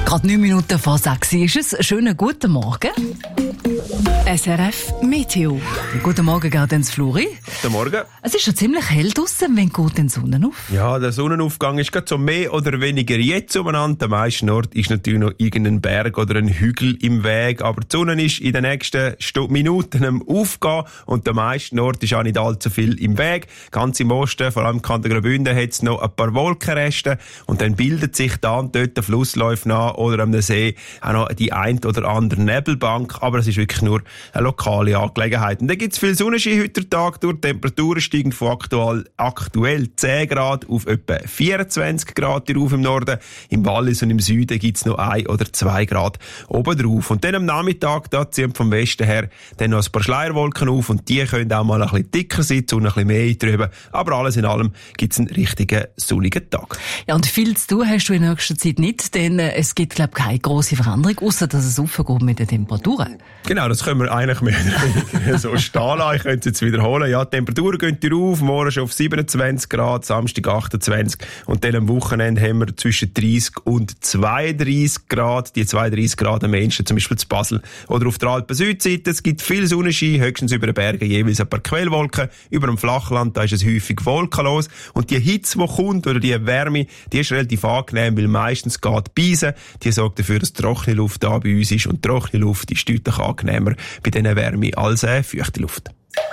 Gerade 9 Minuten vor 6 ist es. Schönen guten Morgen. SRF Meteo. Guten Morgen, Gaudenz Fluri. Guten Morgen. Es ist schon ziemlich hell draussen. Wann geht denn die Sonne auf? Ja, der Sonnenaufgang ist gerade so mehr oder weniger jetzt umeinander. Am meisten Ort ist natürlich noch irgendein Berg oder ein Hügel im Weg. Aber die Sonne ist in den nächsten Minuten am Aufgehen und der meisten Ort ist auch nicht allzu viel im Weg. Ganz im Osten, vor allem im Kanton Graubünden, hat es noch ein paar Wolkenreste und dann bildet sich da und dort der Flussläufe nach oder am See auch noch die ein oder andere Nebelbank. Aber es ist wirklich nur eine lokale Angelegenheit. Und dann gibt es viel Sonnenschein heute Tag durch. Die Temperaturen steigen von aktuell 10 Grad auf etwa 24 Grad hier rauf im Norden. Im Wallis und im Süden gibt es noch 1 oder 2 Grad oben drauf. Und dann am Nachmittag, da ziehen vom Westen her dann noch ein paar Schleierwolken auf und die können auch mal ein bisschen dicker sein, und ein bisschen mehr eintrüben. Aber alles in allem gibt es einen richtigen sonnigen Tag. Ja, und viel zu tun hast du in nächster Zeit nicht, denn es gibt, glaube ich, keine grosse Veränderung, außer dass es aufgeht mit den Temperaturen. Genau, das können wir eigentlich mehr oder weniger so stehen lassen. Ich könnte es jetzt wiederholen. Ja, die Temperaturen gehen hier rauf, morgen schon auf 27 Grad, Samstag 28 und dann am Wochenende haben wir zwischen 30 und 32 Grad. Die 32 Grad am Menschen, zum Beispiel zu Basel oder auf der Alpen-Südseite. Es gibt viel Sonnenschein, höchstens über den Bergen jeweils ein paar Quellwolken. Über dem Flachland, da ist es häufig wolkenlos. Und die Hitze, die kommt, oder die Wärme, die ist relativ angenehm, weil meistens geht Beisen. Die sorgt dafür, dass trockene Luft da bei uns ist. Und trockene Luft ist deutlich angenehmer bei dieser Wärme als feuchte Luft.